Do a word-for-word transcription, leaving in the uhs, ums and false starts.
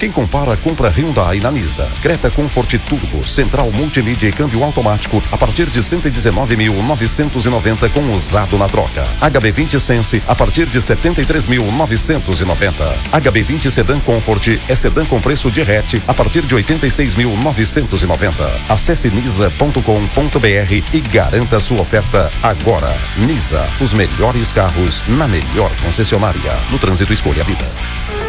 Quem compara, compra Hyundai na Nisa. Creta Comfort Turbo, central multimídia e câmbio automático a partir de cento e dezenove mil novecentos e noventa com usado na troca. H B vinte Sense a partir de setenta e três mil novecentos e noventa. H B vinte Sedan Comfort é sedã com preço de hatch a partir de oitenta e seis mil novecentos e noventa. Acesse nisa ponto com ponto br e garanta sua oferta agora. Nisa, os melhores carros na melhor concessionária. No trânsito, escolha a vida.